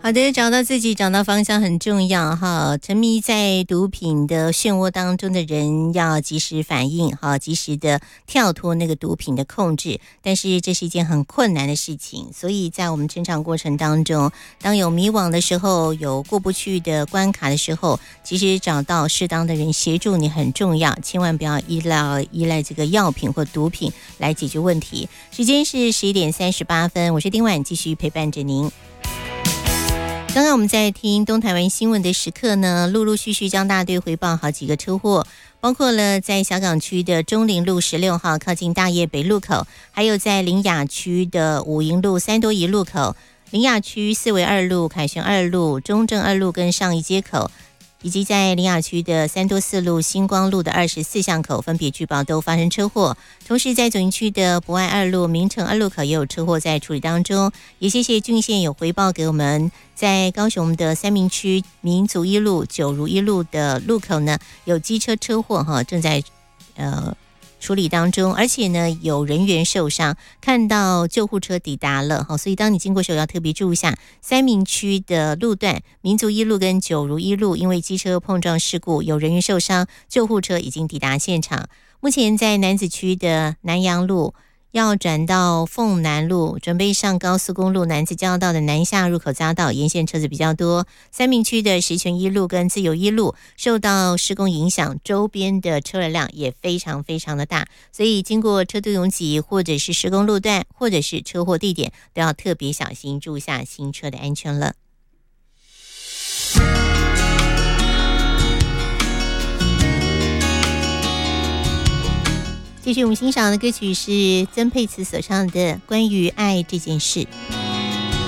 好的，找到自己，找到方向很重要哈。沉迷在毒品的漩涡当中的人，要及时反应哈，及时的跳脱那个毒品的控制。但是这是一件很困难的事情，所以在我们成长过程当中，当有迷惘的时候，有过不去的关卡的时候，其实找到适当的人协助你很重要，千万不要依赖这个药品或毒品来解决问题。时间是11:38，我是丁婉，继续陪伴着您。刚刚我们在听东台湾新闻的时刻呢，陆陆续续将大队回报好几个车祸，包括了在小港区的中陵路16号靠近大业北路口，还有在苓雅区的武营路三多仪路口，苓雅区四维2路、凯旋2路、中正2路跟上义街口，以及在苓雅区的三多4路、星光路的24巷口分别据报都发生车祸。同时在左营区的博爱2路、明诚2路口也有车祸在处理当中。也谢谢郡县有回报给我们，在高雄的三民区民族1路、九如1路的路口呢，有机车车祸正在处理当中，而且呢有人员受伤，看到救护车抵达了，所以当你经过时候要特别注意一下三民区的路段，民族1路跟九如1路因为机车碰撞事故有人员受伤，救护车已经抵达现场。目前在楠梓区的南阳路要转到凤南路，准备上高速公路楠梓交道的南下入口匝道，沿线车子比较多。三民区的石泉1路跟自由1路受到施工影响，周边的车流量也非常非常的大，所以经过车多拥挤或者是施工路段或者是车祸地点，都要特别小心，注意下行车的安全了。继续我们欣赏的歌曲是曾沛慈所唱的《关于爱这件事》。